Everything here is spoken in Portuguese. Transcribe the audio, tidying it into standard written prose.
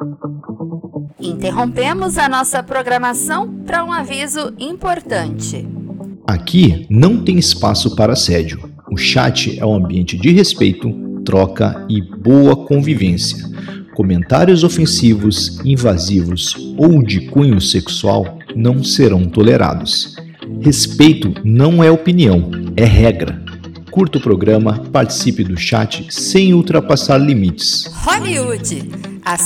Interrompemos a nossa programação para um aviso importante. Aqui não tem espaço para assédio. O chat é um ambiente de respeito, troca e boa convivência. Comentários ofensivos, invasivos ou de cunho sexual não serão tolerados. Respeito não é opinião, é regra. Curta o programa, participe do chat sem ultrapassar limites. Hollywood!